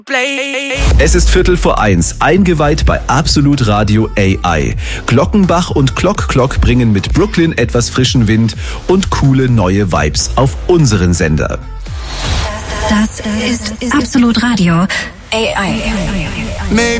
Es ist 1:15, eingeweiht bei Absolut Radio AI. Glockenbach und Clock bringen mit Brooklyn etwas frischen Wind und coole neue Vibes auf unseren Sender. Das ist Absolut Radio AI.